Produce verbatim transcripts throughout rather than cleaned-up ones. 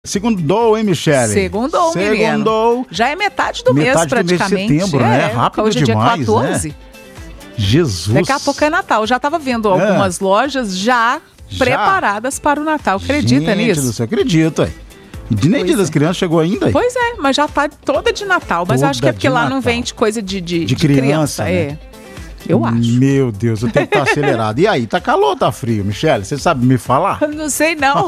Segundou, hein, Michele? Segundou, Segundou. menino. Já é metade do mês, metade praticamente. do mês de setembro, é, né? Rápido hoje é demais, dia quatorze. né? Jesus. Daqui a pouco é Natal. Eu já estava vendo É. algumas lojas já, Já? preparadas para o Natal. Acredita Gente nisso? do céu, acredito, aí. De nem Pois dia das é. crianças chegou ainda aí. Pois é, mas já tá toda de Natal. Mas Toda acho que é porque de lá não Natal. vende coisa de, de, De de criança, né? É. Eu acho. Meu Deus, o tempo tá acelerado. E aí, tá calor ou tá frio, Michele? Você sabe me falar? Não sei não.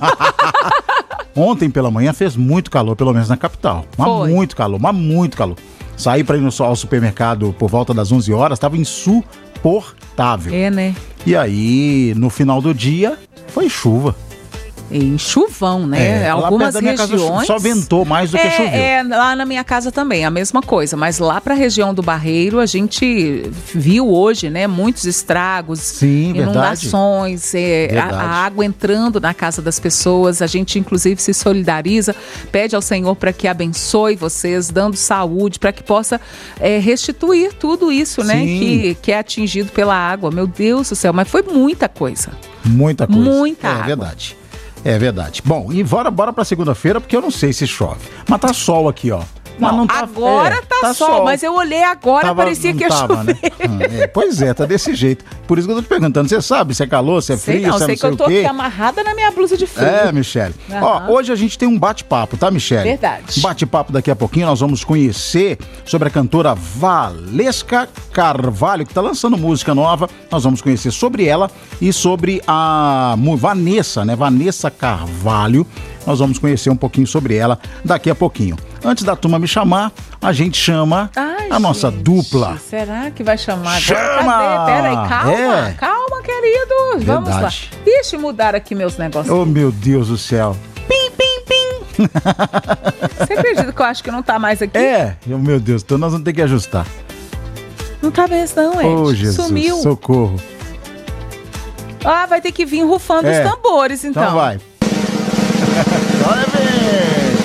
Ontem pela manhã fez muito calor, pelo menos na capital. Mas Foi. muito calor, mas muito calor. Saí pra ir no, ao supermercado por volta das onze horas, tava insuportável. É, né? E aí, no final do dia, foi chuva. Em chuvão, né? É, lá Algumas perto da minha casa regiões. só ventou mais do que é, choveu. É, lá na minha casa também, a mesma coisa. Mas lá para a região do Barreiro, a gente viu hoje, né? Muitos estragos, Sim, verdade. inundações, é, a, Verdade. a água entrando na casa das pessoas. A gente, inclusive, se solidariza, pede ao Senhor para que abençoe vocês, dando saúde, para que possa é, restituir tudo isso, né? Sim. Que, que é atingido pela água. Meu Deus do céu, mas foi muita coisa. Muita coisa. Muita É água. verdade. É verdade. Bom, e bora, bora pra segunda-feira, porque eu não sei se chove. Mas tá sol aqui, ó. Mas Não, não tá, agora é, tá, sol, mas eu olhei agora, Tava- parecia não que ia tava, chover. né? Ah, é, pois é, tá desse jeito. Por isso que eu tô te perguntando, você sabe se é calor, se é Sei frio, não, se é sei não que sei eu tô o quê. aqui amarrada na minha blusa de frio. É, Michele. Aham. Ó, hoje a gente tem um bate-papo, tá, Michele? Verdade. Bate-papo daqui a pouquinho, nós vamos conhecer sobre a cantora Valesca Carvalho, que tá lançando música nova. Nós vamos conhecer sobre ela e sobre a mu- Vanessa, né? Vanessa Carvalho. Nós vamos conhecer um pouquinho sobre ela daqui a pouquinho. Antes da turma me chamar, a gente chama Ai, a nossa gente, dupla. Será que vai chamar Chama! agora? Cadê? Pera aí, calma, É. calma, queridos. Vamos lá. Verdade. Ixi, mudaram aqui meus negócios. Oh, meu Deus do céu. Pim, pim, pim. Você acredita que eu acho que não tá mais aqui? É, oh, meu Deus, então nós vamos ter que ajustar. Não tá mesmo não, Ed. Oh, Jesus, Sumiu. socorro. Ah, vai ter que vir rufando É. os tambores, então. Então vai. Olha bem!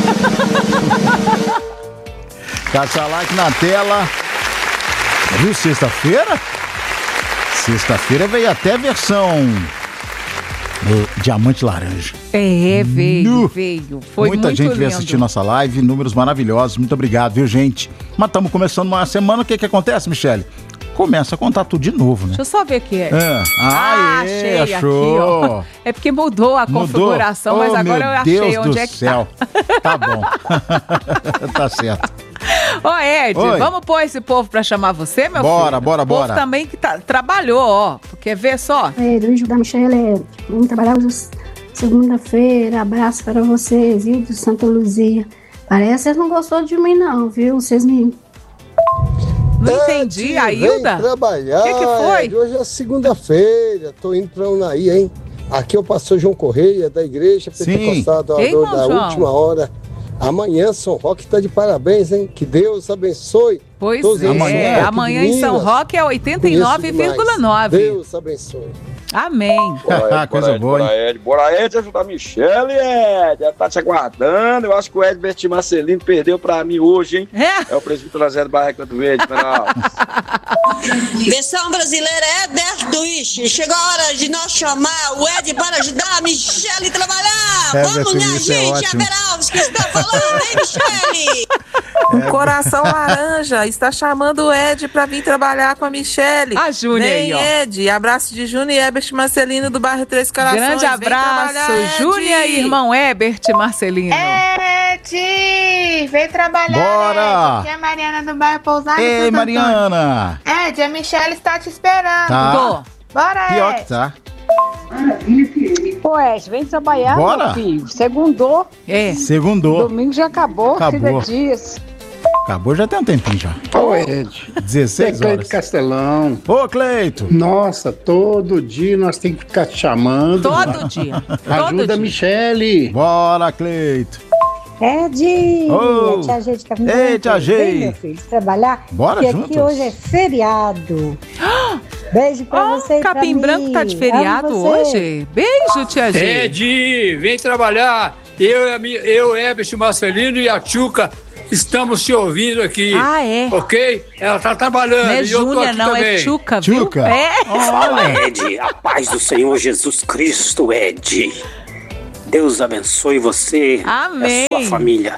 Caça like na tela. Viu sexta-feira? Sexta-feira veio até a versão do Diamante Laranja. É, veio, Nu. veio. Foi Muita muito gente lindo. veio assistir nossa live, números maravilhosos. Muito obrigado, viu, gente? Mas estamos começando uma semana. O que que acontece, Michele? Começa a contar tudo de novo, né? Deixa eu só ver aqui. É. É. Ah, Aê, achei achou. aqui, ó. É porque mudou a Mudou? configuração, mas Oh, agora meu eu achei Deus onde do é que céu. Tá bom. Tá certo. tá. Ô, Ed, Oi. vamos pôr esse povo pra chamar você, meu Bora, filho? bora, o povo bora. também que tá- trabalhou, ó. Porque vê só. Oi, Luiz da Michele, vamos trabalhar hoje segunda-feira, abraço para vocês, viu, do Santa Luzia. Parece que vocês não gostou de mim não, viu, vocês me... Não entendi, a Vem Hilda? trabalhar. O que que foi? Ed, hoje é segunda-feira, tô indo pra Unaí, hein? Aqui é o pastor João Correia, da igreja Pentecostal Ei, Adorador da irmão João. Última Hora. Amanhã São Roque tá de parabéns, hein? Que Deus abençoe. Pois todos é, os Amanhã amanhã, aqui de amanhã em São Minas. Roque é oitenta e nove vírgula Conheço nove. demais. Deus abençoe. Amém. Ah, coisa Ed, boa, bora, hein? Ed, bora, Ed, ajudar a Michele, Ed. Ela tá te aguardando. Eu acho que o Edbert Marcelino perdeu pra mim hoje, hein? É. É o presbítero Zé do Barraca do Ed, Penal. Versão brasileira é Berto Ixi. Chegou a hora de nós chamar o Ed para ajudar a Michele a trabalhar. É, Vamos, Berto minha Ixi, é gente. ótimo. A Alves que está falando, hein, Michele? Um coração laranja está chamando o Ed para vir trabalhar com a Michele. A Júnia aí, Vem, ó. Ed. Abraço de Júnior e Ebert Marcelino do bairro Três Corações. Grande Vem abraço, trabalhar, Ed. Júnia e irmão Ebert Marcelino. Ed, vem trabalhar, Bora! Ed. Aqui é a Mariana do bairro Pousada. Ei, Santo Antônio. Mariana! Ed, a Michelle está te esperando. Tá. Tô. Bora, Pior Ed. que tá. Pô, Ed, vem trabalhar, Bora. meu filho. Segundou, É. Segundou. domingo já acabou, Acabou. trinta dias. Acabou já tem um tempinho já. Ô, Ed, é dezesseis Cleito horas. Castelão. Ô, Cleito! Nossa, todo dia nós temos que ficar te chamando. Todo dia. Todo Ajuda a dia. Michele. Bora, Cleito! Ed, Ô. a tia G tá vindo. Ei, tia G. Vem, meu filho, trabalhar. Bora porque juntos. aqui hoje é feriado. Beijo pra Ó, você e pra Capim mim. Branco tá de feriado Amo você. hoje. Beijo, tia G. Ed, vem trabalhar. Eu, e a mi- eu, Ebert Marcelino e a Tchuca estamos te ouvindo aqui. Ah, é? Ok? Ela tá trabalhando. Não é e eu tô Júnia, aqui não, também. é Tchuca, viu? Tchuca. É. Olha! Ed, a paz do Senhor Jesus Cristo, Ed. Deus abençoe você Amém. e a sua família.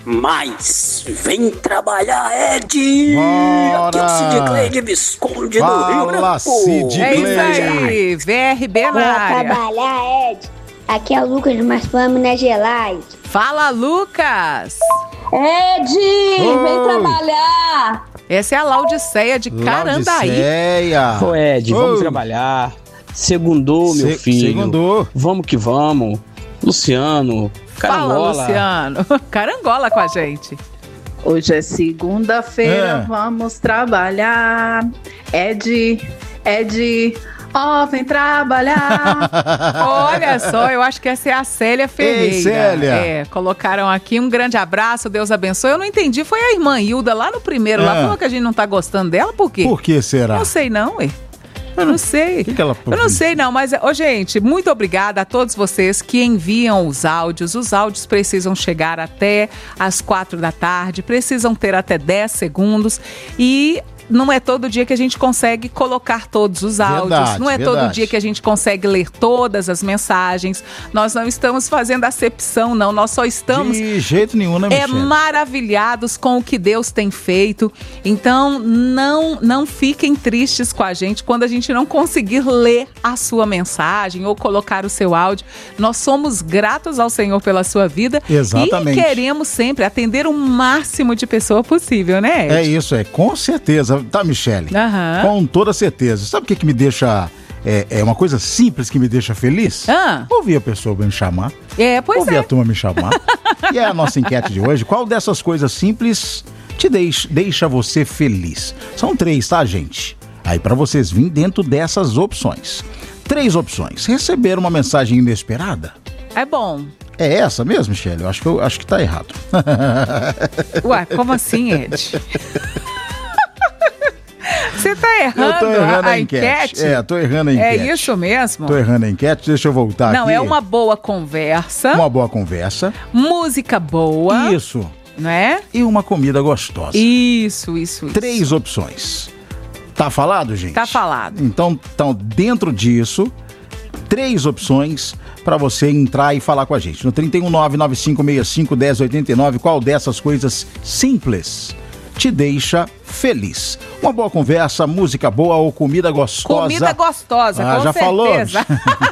Mas vem trabalhar, Ed! Bora. Aqui é o Cid Clay de Visconde do Rio Fala, Branco. Cid É Clay. isso aí, V R B na Bora área. trabalhar, Ed. Aqui é o Lucas de Marfã, Minas Gerais. Fala, Lucas! Ed, vem trabalhar! Essa é a Laudiceia de Carandaí. Laudiceia. Ô Ed, vamos Ô. trabalhar. Segundou, meu Se- filho. segundou. Vamos que vamos. Luciano, Fala, Carangola. Luciano. Carangola com a gente. Hoje é segunda-feira, É. vamos trabalhar. Ed, Ed, ó, vem trabalhar. Olha só, eu acho que essa é a Célia Ferreira. Ei, Célia. É, colocaram aqui um grande abraço, Deus abençoe. Eu não entendi, foi a irmã Hilda lá no primeiro, lá É. falou que a gente não tá gostando dela, por quê? Por que será? Não sei não, ué. Eu não sei. que que ela Eu não sei não, mas, ô gente, muito obrigada a todos vocês que enviam os áudios. Os áudios precisam chegar até as quatro da tarde, precisam ter até dez segundos e não é todo dia que a gente consegue colocar todos os áudios. Verdade, não é todo verdade. dia que a gente consegue ler todas as mensagens. Nós não estamos fazendo acepção, não. Nós só estamos De jeito nenhum, né, é Michele? maravilhados com o que Deus tem feito. Então, não, não fiquem tristes com a gente quando a gente não conseguir ler a sua mensagem ou colocar o seu áudio. Nós somos gratos ao Senhor pela sua vida. Exatamente. E queremos sempre atender o máximo de pessoa possível, né, Ed? É isso, é, com certeza, tá, Michele? Aham. Com toda certeza. Sabe o que que me deixa, é, é uma coisa simples que me deixa feliz? Ah. Ouvir a pessoa me chamar, É, pois ouvir é. a turma me chamar. E é a nossa enquete de hoje. Qual dessas coisas simples te deixa, deixa você feliz? São três, tá, gente? Aí pra vocês virem dentro dessas opções. Três opções. Receber uma mensagem inesperada. É bom. É essa mesmo, Michele? Eu acho que, eu, acho que tá errado. Ué, como assim, Ed? Você tá errando, Eu tô errando a, a a enquete. enquete? É, tô errando a enquete. É isso mesmo? Tô errando a enquete, deixa eu voltar Não, aqui. é uma boa conversa, Uma boa conversa. música boa, Isso. não é? E uma comida gostosa. Isso, isso, isso. Três opções. Tá falado, gente? Tá falado. Então, então dentro disso, três opções para você entrar e falar com a gente. No trinta e um, nove nove cinco seis cinco, um zero oito nove, qual dessas coisas simples te deixa feliz? Uma boa conversa, música boa ou comida gostosa? Comida gostosa, Ah, com já falou? certeza.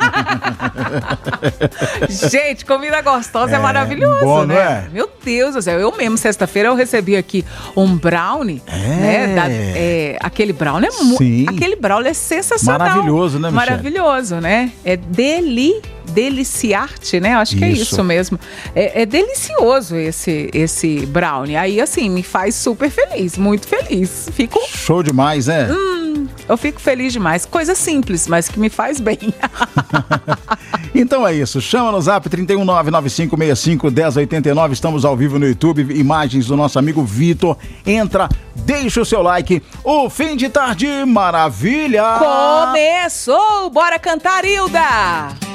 Gente, comida gostosa é, É, maravilhoso, bom, né? não é? Meu Deus do céu, eu mesmo, sexta-feira, eu recebi aqui um brownie, né? Da- é, aquele brownie é Sim. muito... Aquele brownie é sensacional. Maravilhoso, né, Michele? Maravilhoso, né? É deli... deliciar-te, né? Acho que é Isso. isso mesmo. É, é delicioso esse, esse brownie. Aí, assim, me faz super feliz, muito feliz. Fico... Show demais, né? Hum, eu fico feliz demais. Coisa simples, mas que me faz bem. Então é isso, chama no zap trinta e um, nove nove cinco seis cinco, um zero oito nove, estamos ao vivo no YouTube, imagens do nosso amigo Vitor, entra, deixa o seu like, o fim de tarde, maravilha! Começou! Bora cantar, Hilda!